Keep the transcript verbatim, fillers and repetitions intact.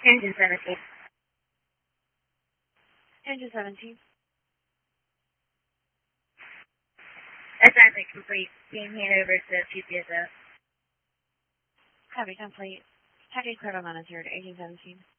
Engine seventeen. Engine seventeen. Assignment complete. Being handed over to P P S O. Copy complete. Tagging cleared on zero to eighteen seventeen.